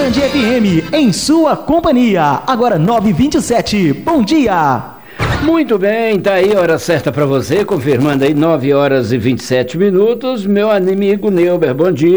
Band FM, em sua companhia. Agora 9h27. Bom dia. Muito bem, tá aí a hora certa para você, confirmando aí 9h27. Meu amigo Neuber, bom dia.